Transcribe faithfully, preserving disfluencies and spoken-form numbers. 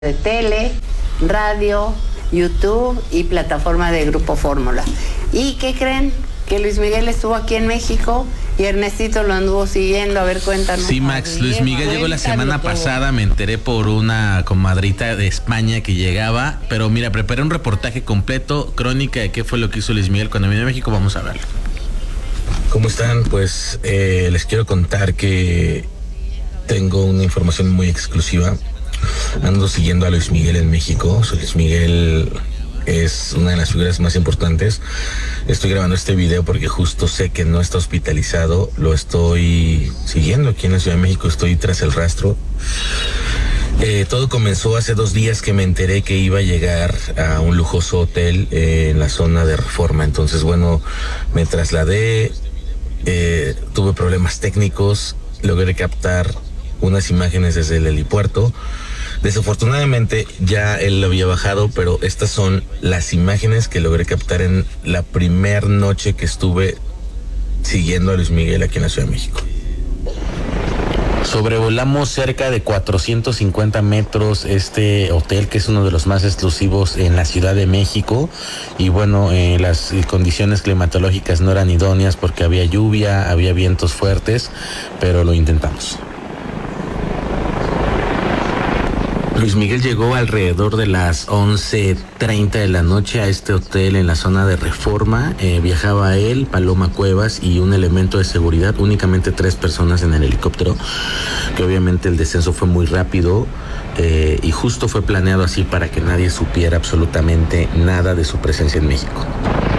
de tele, radio, YouTube y plataforma de Grupo Fórmula. ¿Y qué creen? Que Luis Miguel estuvo aquí en México y Ernestito lo anduvo siguiendo. A ver, cuéntanos. Sí, Max, Luis Miguel llegó la semana todo. pasada, me enteré por una comadrita de España que llegaba, pero mira, preparé un reportaje completo, crónica de qué fue lo que hizo Luis Miguel cuando vino a México, vamos a verlo. ¿Cómo están? Pues eh, les quiero contar que tengo una información muy exclusiva. Ando siguiendo a Luis Miguel en México. Luis Miguel es una de las figuras más importantes. Estoy grabando este video porque justo sé que no está hospitalizado. Lo estoy siguiendo aquí en la Ciudad de México. Estoy tras el rastro. Eh, todo comenzó hace dos días que me enteré que iba a llegar a un lujoso hotel eh, en la zona de Reforma. Entonces, bueno, me trasladé. Eh, tuve problemas técnicos. Logré captar unas imágenes desde el helipuerto. Desafortunadamente ya él lo había bajado, pero estas son las imágenes que logré captar en la primer noche que estuve siguiendo a Luis Miguel aquí en la Ciudad de México. Sobrevolamos cerca de cuatrocientos cincuenta metros este hotel, que es uno de los más exclusivos en la Ciudad de México. Y bueno, eh, las condiciones climatológicas no eran idóneas porque había lluvia, había vientos fuertes, pero lo intentamos. Luis Miguel llegó alrededor de las once treinta de la noche a este hotel en la zona de Reforma. Eh, viajaba él, Paloma Cuevas y un elemento de seguridad, únicamente tres personas en el helicóptero, que obviamente el descenso fue muy rápido eh, y justo fue planeado así para que nadie supiera absolutamente nada de su presencia en México.